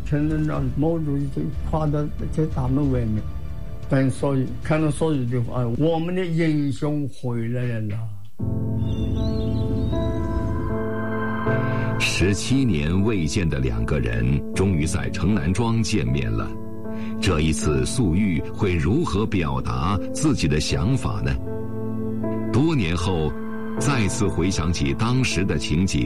听着那毛主席就跨到在大门外面，等所以看到所有的话，我们的英雄回来了。 17年未见的两个人，终于在城南庄见面了。这一次，粟裕会如何表达自己的想法呢？多年后，再次回想起当时的情景。